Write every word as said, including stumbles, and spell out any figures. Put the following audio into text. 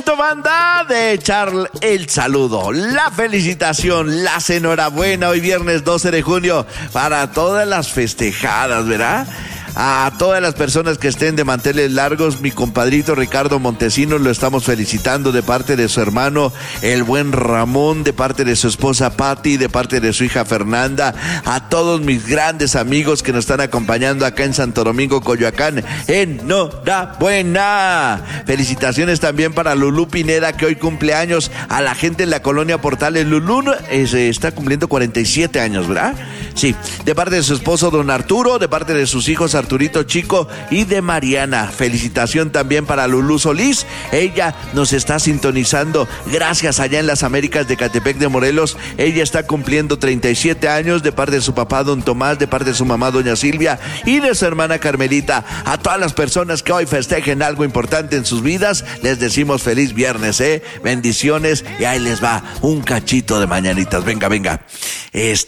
momento, banda, de echar el saludo, la felicitación, las enhorabuena hoy viernes doce de junio para todas las festejadas, ¿verdad? A todas las personas que estén de manteles largos, mi compadrito Ricardo Montesinos lo estamos felicitando de parte de su hermano, el buen Ramón, de parte de su esposa Patti, de parte de su hija Fernanda, a todos mis grandes amigos que nos están acompañando acá en Santo Domingo, Coyoacán. ¡Enhorabuena! Felicitaciones también para Lulú Pineda, que hoy cumple años, a la gente en la colonia Portales. Lulú eh, está cumpliendo cuarenta y siete años, ¿verdad? Sí, de parte de su esposo don Arturo, de parte de sus hijos Arturito Chico y de Mariana. Felicitación también para Lulú Solís, ella nos está sintonizando gracias allá en las Américas de Catepec de Morelos. Ella está cumpliendo treinta y siete años, de parte de su papá don Tomás, de parte de su mamá doña Silvia y de su hermana Carmelita. A todas las personas que hoy festejen algo importante en sus vidas, les decimos feliz viernes, eh, bendiciones, y ahí les va un cachito de mañanitas. Venga, venga. Este